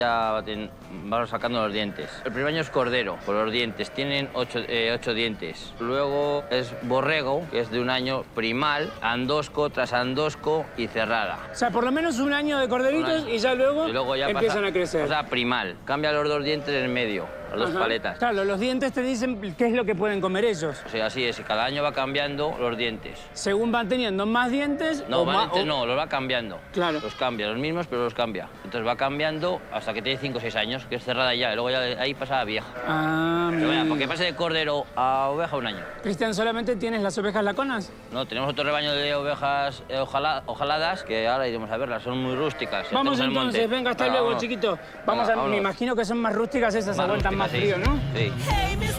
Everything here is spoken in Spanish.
Ya vamos sacando los dientes. El primer año es cordero, por los dientes. Tienen 8 dientes. Luego es borrego, que es de un año primal, andosco, trasandosco y cerrada. O sea, por lo menos un año de corderitos y ya luego, ya empiezan pasa, a crecer. O sea, primal. Cambia los 2 dientes en el medio, las 2 paletas. Claro, los dientes te dicen qué es lo que pueden comer ellos. O sea, así es. Y cada año va cambiando los dientes. Según van teniendo más dientes No, o no, los va cambiando. Claro. Los cambia, los mismos, pero los cambia. Entonces va cambiando hasta que tiene 5 o 6 años, que es cerrada ya. Y luego ya ahí pasa a vieja. Ah, Pero vaya, mira. porque pase de cordero a oveja un año. Cristian, ¿solamente tienes las ovejas laconas? No, tenemos otro rebaño de ovejas ojaladas que ahora iremos a verlas. Son muy rústicas. Vamos Estamos en el entonces, monte. venga, hasta Venga, luego, vámonos. chiquito. Venga, Me vámonos. imagino que son más rústicas esas, aguantan más rústicas, frío, ¿no? Sí. Hey, Mr.